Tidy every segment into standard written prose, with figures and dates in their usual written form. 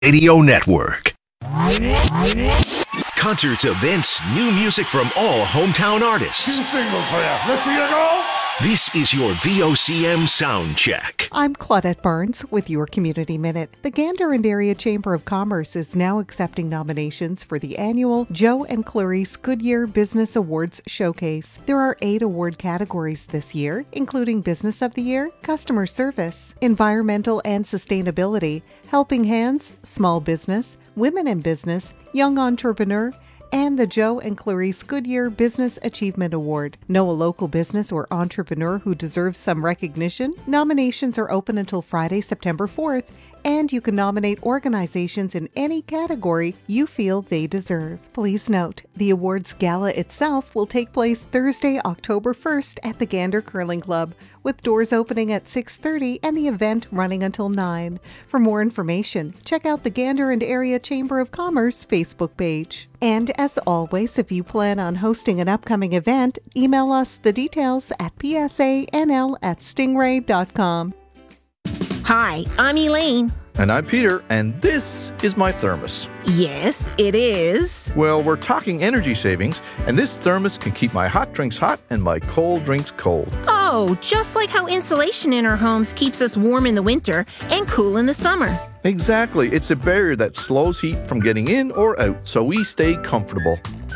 Radio Network. Concerts, events, new music from all hometown artists. 2 singles for you. Let's see you go. This is your VOCM Sound Check. I'm Claudette Barnes with your Community Minute. The Gander and Area Chamber of Commerce is now accepting nominations for the annual Joe and Clarice Goodyear Business Awards Showcase. There are 8 award categories this year, including Business of the Year, Customer Service, Environmental and Sustainability, Helping Hands, Small Business, Women in Business, Young Entrepreneur, and the Joe and Clarice Goodyear Business Achievement Award. Know a local business or entrepreneur who deserves some recognition? Nominations are open until Friday, September 4th, and you can nominate organizations in any category you feel they deserve. Please note, the awards gala itself will take place Thursday, October 1st at the Gander Curling Club, with doors opening at 6:30 and the event running until 9. For more information, check out the Gander and Area Chamber of Commerce Facebook page. And as always, if you plan on hosting an upcoming event, email us the details at psanl@stingray.com. Hi, I'm Elaine. And I'm Peter, and this is my thermos. Yes, it is. Well, we're talking energy savings, and this thermos can keep my hot drinks hot and my cold drinks cold. Oh, just like how insulation in our homes keeps us warm in the winter and cool in the summer. Exactly. It's a barrier that slows heat from getting in or out, so we stay comfortable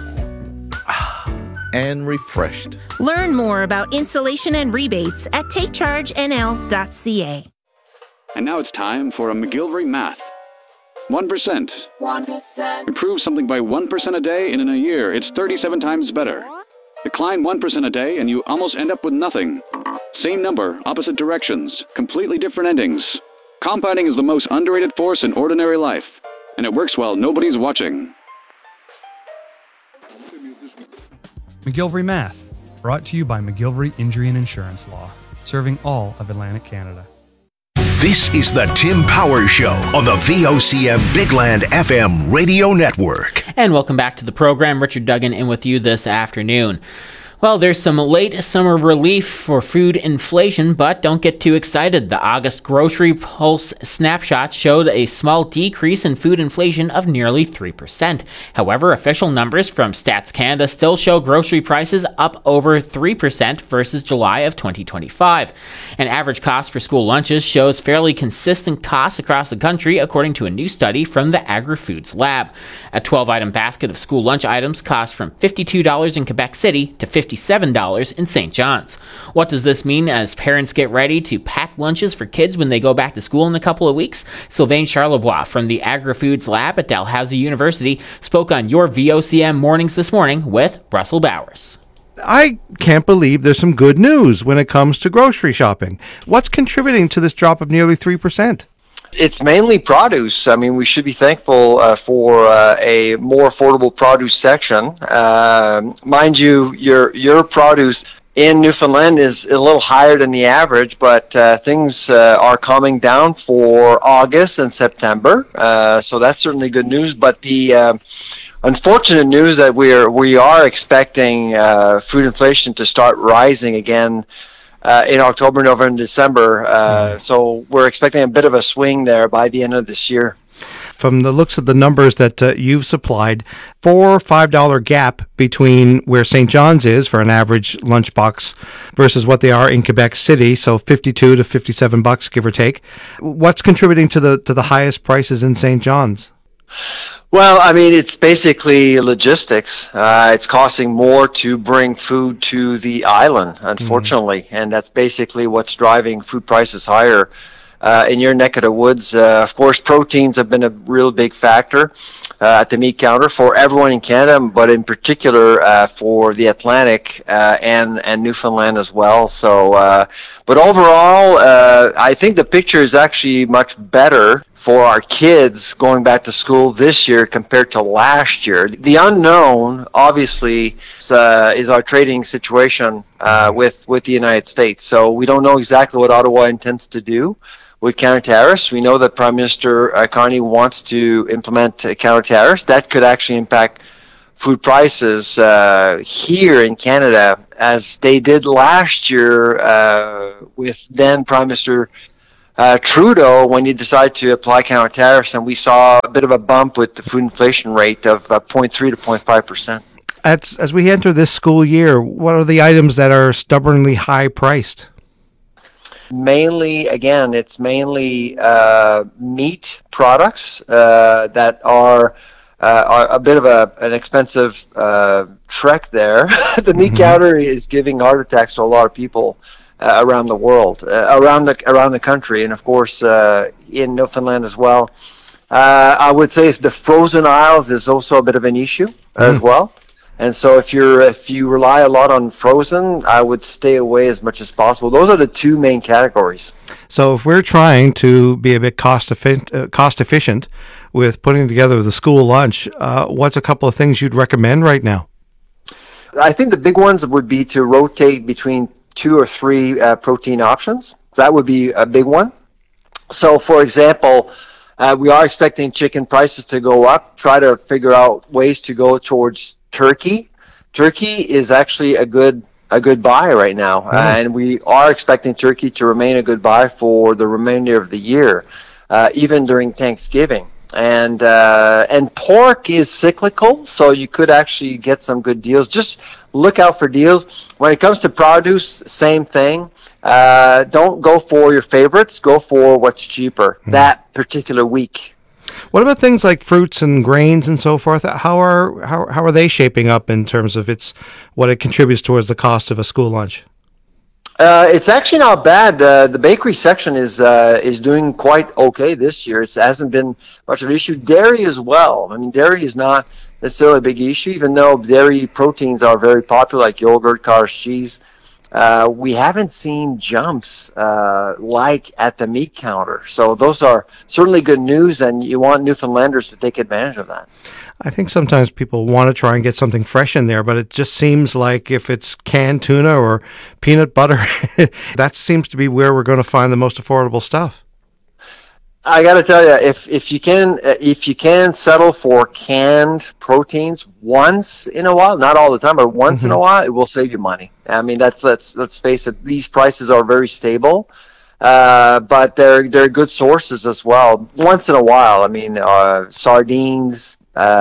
and refreshed. Learn more about insulation and rebates at takechargenl.ca. And now it's time for a McGilvery Math. 1%. 1%. Improve something by 1% a day, and in a year, it's 37 times better. Decline 1% a day, and you almost end up with nothing. Same number, opposite directions, completely different endings. Compounding is the most underrated force in ordinary life, and it works while nobody's watching. McGilvery Math, brought to you by McGilvery Injury and Insurance Law, serving all of Atlantic Canada. This is the Tim Power Show on the VOCM Bigland FM Radio Network. And welcome back to the program. Richard Duggan in with you this afternoon. Well, there's some late summer relief for food inflation, but don't get too excited. The August Grocery Pulse snapshot showed a small decrease in food inflation of nearly 3%. However, official numbers from Stats Canada still show grocery prices up over 3% versus July of 2025. An average cost for school lunches shows fairly consistent costs across the country, according to a new study from the Agri-Foods Lab. A 12-item basket of school lunch items costs from $52 in Quebec City to $57 in St. John's. What does this mean as parents get ready to pack lunches for kids when they go back to school in a couple of weeks? Sylvain Charlebois from the Agri-Foods Lab at Dalhousie University spoke on your VOCM Mornings this morning with Russell Bowers. I can't believe there's some good news when it comes to grocery shopping. What's contributing to this drop of nearly 3%? It's mainly produce. I mean, we should be thankful for a more affordable produce section. Mind you, your produce in Newfoundland is a little higher than the average, but things are calming down for August and September. So that's certainly good news. But the unfortunate news that we are expecting food inflation to start rising again in October, November, and December. So we're expecting a bit of a swing there by the end of this year. From the looks of the numbers that you've supplied, $4 or $5 gap between where St. John's is for an average lunchbox versus what they are in Quebec City, so $52 to $57, give or take. What's contributing to the highest prices in St. John's? Well, I mean, it's basically logistics. It's costing more to bring food to the island, unfortunately, and that's basically what's driving food prices higher. In your neck of the woods, of course, proteins have been a real big factor at the meat counter for everyone in Canada, but in particular for the Atlantic and Newfoundland as well. So, but overall, I think the picture is actually much better for our kids going back to school this year compared to last year. The unknown, obviously, is our trading situation with the United States. So we don't know exactly what Ottawa intends to do with counter-tariffs. We know that Prime Minister Carney wants to implement counter-tariffs. That could actually impact food prices here in Canada, as they did last year with then Prime Minister Trudeau when he decided to apply counter tariffs, and we saw a bit of a bump with the food inflation rate of 0.3 to 0.5%. As we enter this school year, what are the items that are stubbornly high priced? Mainly, again, it's mainly meat products that are a bit of an expensive trek there. The meat counter is giving heart attacks to a lot of people around the world, around the country, and of course in Newfoundland as well. I would say the frozen aisles is also a bit of an issue as well. And so if you rely a lot on frozen, I would stay away as much as possible. Those are the two main categories. So if we're trying to be a bit cost efficient with putting together the school lunch, what's a couple of things you'd recommend right now? I think the big ones would be to rotate between 2 or 3 protein options. That would be a big one. So, for example, we are expecting chicken prices to go up. Try to figure out ways to go towards turkey. Turkey is actually a good buy right now, and we are expecting turkey to remain a good buy for the remainder of the year, even during Thanksgiving. And pork is cyclical, so you could actually get some good deals. Just look out for deals. When it comes to produce, same thing. Don't go for your favorites. Go for what's cheaper that particular week. What about things like fruits and grains and so forth? How are they shaping up in terms of what it contributes towards the cost of a school lunch? It's actually not bad. The bakery section is doing quite okay this year. It hasn't been much of an issue. Dairy as well. I mean, dairy is not necessarily a big issue, even though dairy proteins are very popular, like yogurt, cottage cheese. We haven't seen jumps like at the meat counter. So those are certainly good news, and you want Newfoundlanders to take advantage of that. I think sometimes people want to try and get something fresh in there, but it just seems like if it's canned tuna or peanut butter, that seems to be where we're going to find the most affordable stuff. I got to tell you, if you can settle for canned proteins once in a while, not all the time, but once in a while, it will save you money. I mean, let's face it; these prices are very stable, but they're good sources as well. Once in a while, I mean, sardines,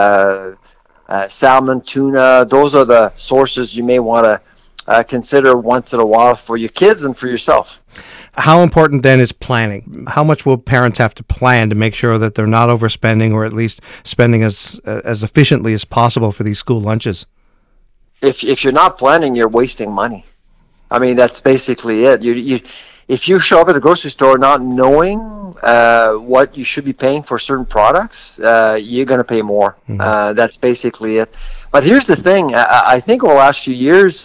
salmon, tuna; those are the sources you may want to consider once in a while for your kids and for yourself. How important then is planning? How much will parents have to plan to make sure that they're not overspending, or at least spending as efficiently as possible for these school lunches? If you're not planning, you're wasting money. I mean, that's basically it. If you show up at a grocery store not knowing what you should be paying for certain products, you're going to pay more. That's basically it. But here's the thing. I think over the last few years,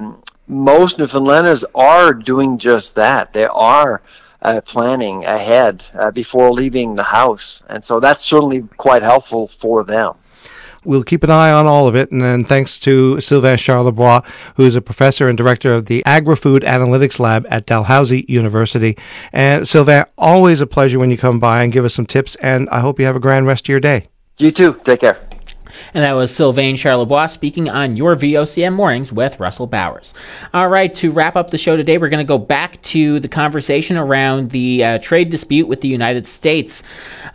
most Newfoundlanders are doing just that. They are planning ahead before leaving the house. And so that's certainly quite helpful for them. We'll keep an eye on all of it. And then thanks to Sylvain Charlebois, who is a professor and director of the Agri-Food Analytics Lab at Dalhousie University. And Sylvain, always a pleasure when you come by and give us some tips. And I hope you have a grand rest of your day. You too. Take care. And that was Sylvain Charlebois speaking on Your VOCM Mornings with Russell Bowers. All right, to wrap up the show today, we're going to go back to the conversation around the trade dispute with the United States.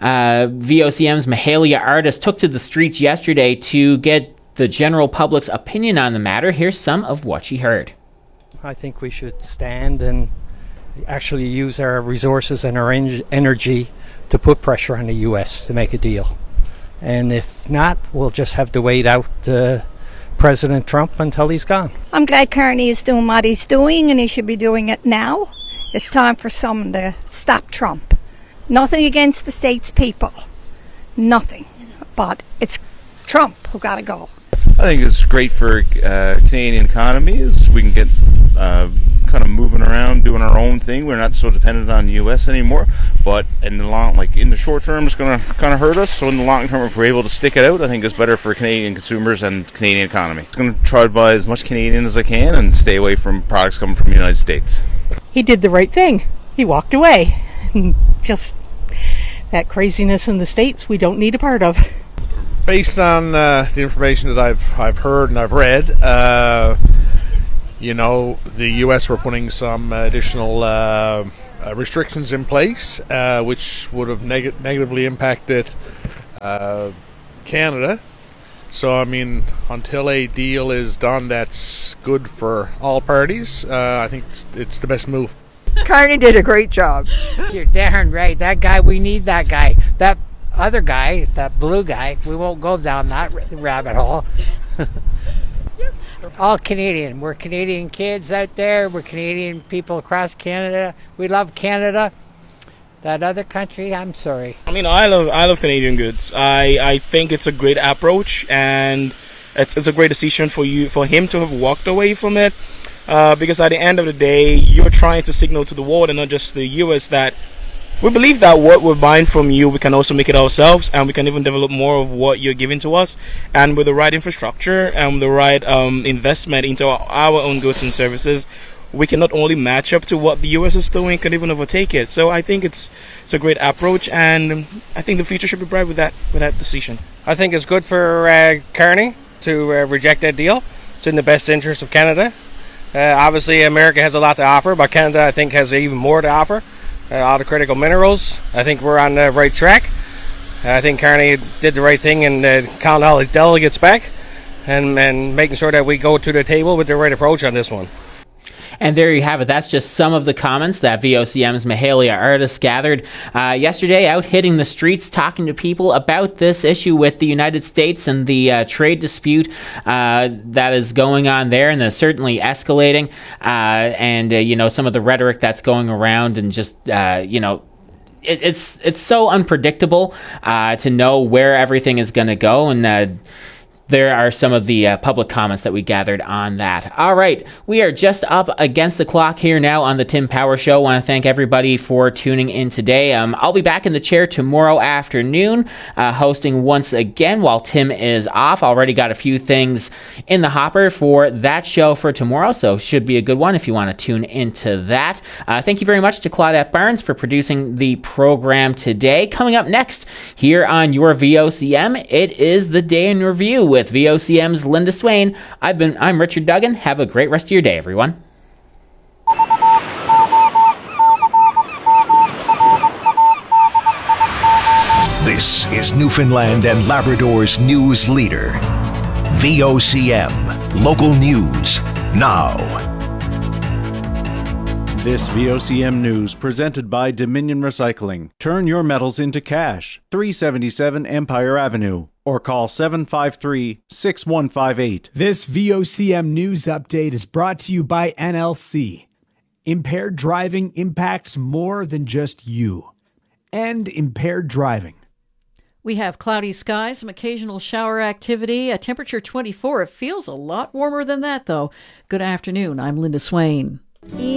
VOCM's Mahalia Artis took to the streets yesterday to get the general public's opinion on the matter. Here's some of what she heard. I think we should stand and actually use our resources and our energy to put pressure on the U.S. to make a deal. And if not, we'll just have to wait out President Trump until he's gone. I'm glad Carney is doing what he's doing, and he should be doing it now. It's time for someone to stop Trump. Nothing against the state's people. Nothing. But it's Trump who got to go. I think it's great for Canadian economy. Is we can get kind of moving around, doing our own thing. We're not so dependent on the U.S. anymore. But in the short term, it's going to kind of hurt us. So in the long term, if we're able to stick it out, I think it's better for Canadian consumers and Canadian economy. I'm going to try to buy as much Canadian as I can and stay away from products coming from the United States. He did the right thing. He walked away. Just that craziness in the States we don't need a part of. Based on the information that I've heard and I've read, the U.S. were putting some additional restrictions in place, which would have negatively impacted Canada. So, I mean, until a deal is done that's good for all parties, I think it's the best move. Carney did a great job. You're darn right. That guy, we need that guy. That other guy, that blue guy, we won't go down that rabbit hole. We're all Canadian. We're Canadian kids out there. We're Canadian people across Canada. We love Canada. That other country, I'm sorry. I mean, I love Canadian goods. I think it's a great approach, and it's a great decision for him to have walked away from it. Because at the end of the day, you're trying to signal to the world and not just the US that we believe that what we're buying from you, we can also make it ourselves, and we can even develop more of what you're giving to us. And with the right infrastructure and the right investment into our own goods and services, we can not only match up to what the US is doing, can even overtake it. So I think it's a great approach, and I think the future should be bright with that decision. I think it's good for Carney to reject that deal. It's in the best interest of Canada. Obviously, America has a lot to offer, but Canada, I think, has even more to offer. All the critical minerals. I think we're on the right track. I think Carney did the right thing and counted all his delegates back and making sure that we go to the table with the right approach on this one. And there you have it. That's just some of the comments that VOCM's Mahalia artists gathered yesterday, out hitting the streets, talking to people about this issue with the United States and the trade dispute that is going on there, and is certainly escalating. And some of the rhetoric that's going around, and just it's so unpredictable to know where everything is going to go, and there are some of the public comments that we gathered on that. All right, we are just up against the clock here now on the Tim Power Show. I want to thank everybody for tuning in today. I'll be back in the chair tomorrow afternoon, hosting once again while Tim is off. Already got a few things in the hopper for that show for tomorrow, so should be a good one if you want to tune into that. Thank you very much to Claudette Barnes for producing the program today. Coming up next here on your VOCM, it is the Day in Review with VOCM's Linda Swain. I'm Richard Duggan. Have a great rest of your day, everyone. This is Newfoundland and Labrador's news leader. VOCM. Local news now. This VOCM news presented by Dominion Recycling. Turn your metals into cash. 377 Empire Avenue. Or call 753-6158. This VOCM news update is brought to you by NLC. Impaired driving impacts more than just you. End impaired driving. We have cloudy skies, some occasional shower activity, a temperature 24. It feels a lot warmer than that, though. Good afternoon. I'm Linda Swain.